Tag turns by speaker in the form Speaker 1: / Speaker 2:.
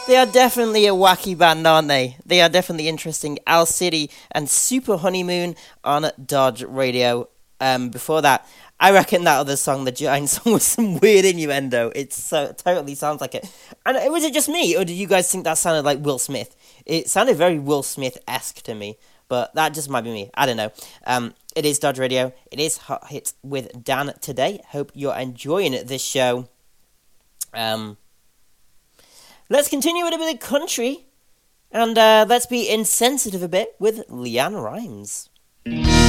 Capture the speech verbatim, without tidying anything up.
Speaker 1: They are definitely a wacky band, aren't they? They are definitely interesting. Owl City and Super Honeymoon on Dodge Radio. Um, before that, I reckon that other song, the Giant song, was some weird innuendo. It so totally sounds like it. And was it just me, or did you guys think that sounded like Will Smith? It sounded very Will Smith-esque to me, but that just might be me. I don't know. Um, it is Dodge Radio. It is Hot Hits with Dan today. Hope you're enjoying this show. Um... Let's continue with a bit of country, and uh, let's be insensitive a bit with LeAnn Rimes.